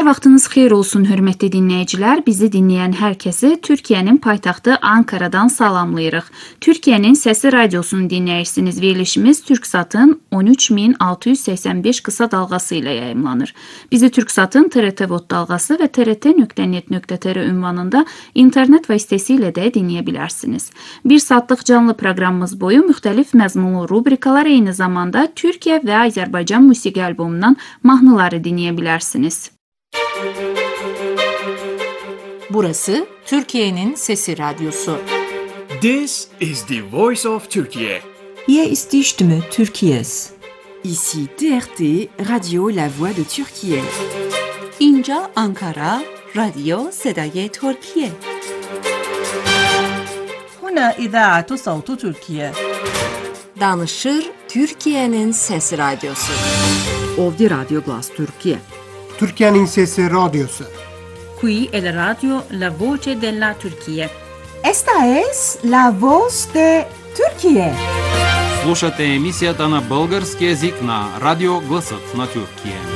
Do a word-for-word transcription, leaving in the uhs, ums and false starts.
Hər vaxtınız xeyir olsun, hörmətli dinləyicilər. Bizi dinləyən hər kəsi Türkiyənin paytaxtı Ankaradan salamlayırıq. Türkiyənin Səsi Radiosunun dinləyirsiniz. Verilişimiz Türksatın on üç min altı yüz səksən beş qısa dalğası ilə yayımlanır. Bizi Türksatın T R T Vod dalğası və T R T nöqtə net nöqtə T R ünvanında internet vasitəsilə də dinləyə bilərsiniz. Bir saatlıq canlı proqramımız boyu müxtəlif məzmunlu rubrikalar, eyni zamanda Türkiyə və Azərbaycan musiqi albomundan mahnıları dinləyə bilərsiniz. Burası Türkiye'nin Sesi Radyosu. This is the voice of Turkey. Hier ist die Stimme Türkiye's. Ici T R T, Radio La Voix de Türkiye. اینجا آنکارا، رادیو صدای ترکیه. هنا إذاعة صوت تركيا. Danışır Türkiye'nin Sesi Radyosu. Ovdje Radio Glas Türkiye. Türkiye'nin Sesi Radyosu. Qui è la radio La Voce della Turquía. Esta es La Voz de Türkiye. Слушате емисията на български език на Радио Гласът на Тюркия.